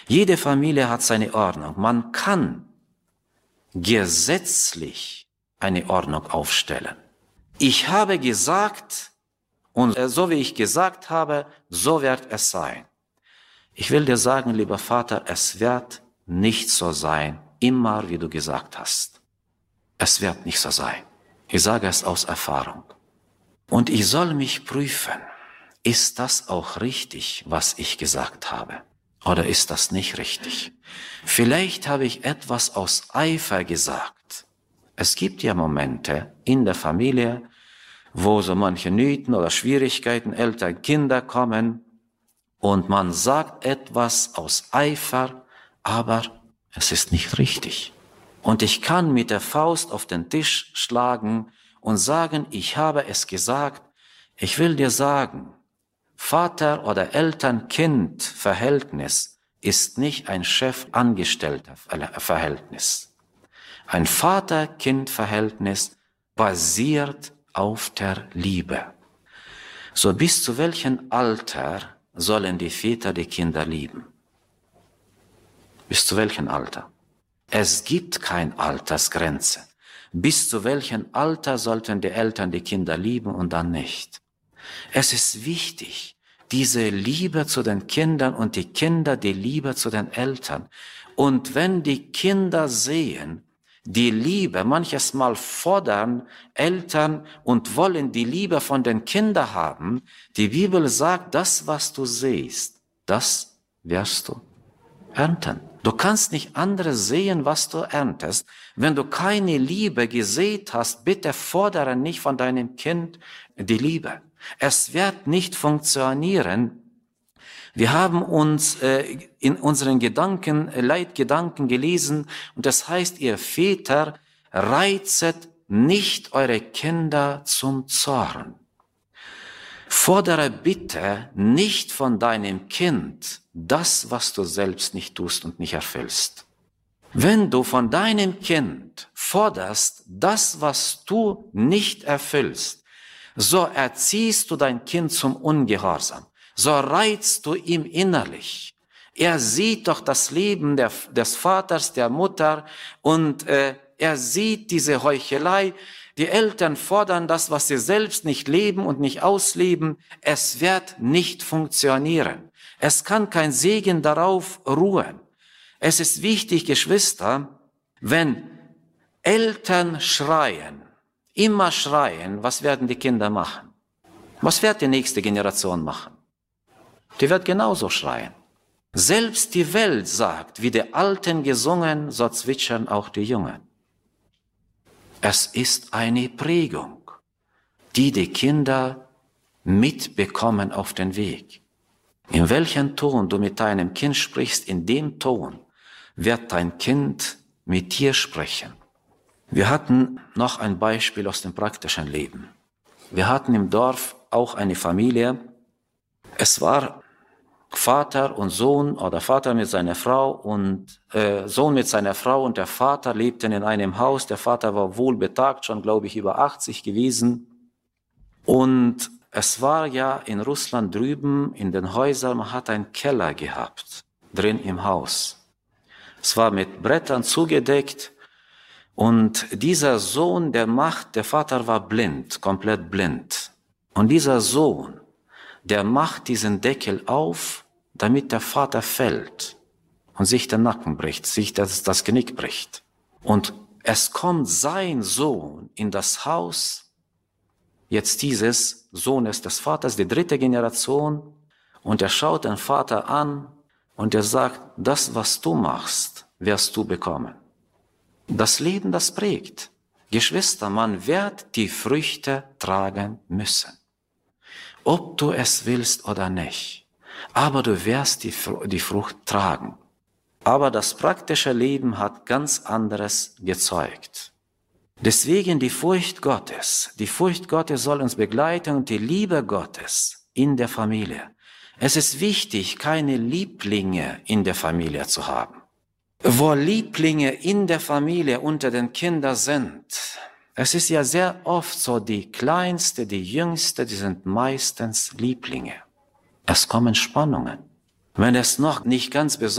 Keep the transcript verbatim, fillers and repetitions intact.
Jede Familie hat seine Ordnung. Man kann gesetzlich eine Ordnung aufstellen. Ich habe gesagt, und so wie ich gesagt habe, so wird es sein. Ich will dir sagen, lieber Vater, es wird nicht so sein, immer wie du gesagt hast. Es wird nicht so sein. Ich sage es aus Erfahrung. Und ich soll mich prüfen, ist das auch richtig, was ich gesagt habe? Oder ist das nicht richtig? Vielleicht habe ich etwas aus Eifer gesagt. Es gibt ja Momente in der Familie, wo so manche Nöten oder Schwierigkeiten, Eltern, Kinder kommen und man sagt etwas aus Eifer, aber es ist nicht richtig. Und ich kann mit der Faust auf den Tisch schlagen und sagen, ich habe es gesagt. Ich will dir sagen, Vater- oder Eltern-Kind-Verhältnis ist nicht ein Chef-Angestellter-Verhältnis. Ein Vater-Kind-Verhältnis basiert auf der Liebe. So bis zu welchem Alter sollen die Väter die Kinder lieben? Bis zu welchem Alter? Es gibt keine Altersgrenze. Bis zu welchem Alter sollten die Eltern die Kinder lieben und dann nicht? Es ist wichtig, diese Liebe zu den Kindern und die Kinder die Liebe zu den Eltern. Und wenn die Kinder sehen, die Liebe, manches Mal fordern Eltern und wollen die Liebe von den Kindern haben, die Bibel sagt, das, was du siehst, das wirst du ernten. Du kannst nicht anderes sehen, was du erntest. Wenn du keine Liebe gesät hast, bitte fordere nicht von deinem Kind die Liebe. Es wird nicht funktionieren. Wir haben uns äh, in unseren Gedanken, äh, Leitgedanken gelesen und das heißt, ihr Väter, reizet nicht eure Kinder zum Zorn. Fordere bitte nicht von deinem Kind das, was du selbst nicht tust und nicht erfüllst. Wenn du von deinem Kind forderst das, was du nicht erfüllst, so erziehst du dein Kind zum Ungehorsam. So reizt du ihm innerlich. Er sieht doch das Leben der, des Vaters, der Mutter und äh, er sieht diese Heuchelei. Die Eltern fordern das, was sie selbst nicht leben und nicht ausleben. Es wird nicht funktionieren. Es kann kein Segen darauf ruhen. Es ist wichtig, Geschwister, wenn Eltern schreien, immer schreien, was werden die Kinder machen? Was wird die nächste Generation machen? Die wird genauso schreien. Selbst die Welt sagt, wie die Alten gesungen, so zwitschern auch die Jungen. Es ist eine Prägung, die die Kinder mitbekommen auf den Weg. In welchem Ton du mit deinem Kind sprichst, in dem Ton wird dein Kind mit dir sprechen. Wir hatten noch ein Beispiel aus dem praktischen Leben. Wir hatten im Dorf auch eine Familie. Es war Vater und Sohn oder Vater mit seiner Frau und äh, Sohn mit seiner Frau und der Vater lebten in einem Haus. Der Vater war wohlbetagt, schon glaube ich über achtzig gewesen. Und es war ja in Russland drüben in den Häusern, man hat einen Keller gehabt, drin im Haus. Es war mit Brettern zugedeckt und dieser Sohn, der macht, der Vater war blind, komplett blind. Und dieser Sohn, der macht diesen Deckel auf, damit der Vater fällt und sich den Nacken bricht, sich das, das Genick bricht. Und es kommt sein Sohn in das Haus, jetzt dieses Sohnes des Vaters, die dritte Generation, und er schaut den Vater an und er sagt, das, was du machst, wirst du bekommen. Das Leben, das prägt. Geschwister, man wird die Früchte tragen müssen. Ob du es willst oder nicht. Aber du wirst die, die Frucht tragen. Aber das praktische Leben hat ganz anderes gezeugt. Deswegen die Furcht Gottes. Die Furcht Gottes soll uns begleiten und die Liebe Gottes in der Familie. Es ist wichtig, keine Lieblinge in der Familie zu haben. Wo Lieblinge in der Familie unter den Kindern sind, es ist ja sehr oft so, die Kleinste, die Jüngste, die sind meistens Lieblinge. Es kommen Spannungen. Wenn es noch nicht ganz besonders